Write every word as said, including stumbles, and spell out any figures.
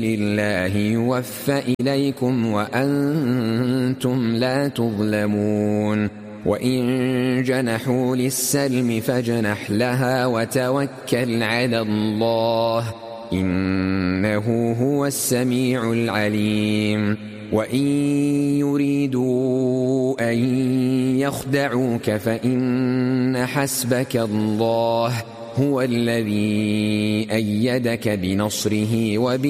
الله يوفى إليكم وأنتم لا تظلمون وإن جنحوا للسلم فاجنح لها وتوكل على الله إنه هو السميع العليم وإن يريدوا أن يخدعوك فإن حسبك الله هو الذي أيدك بنصره وب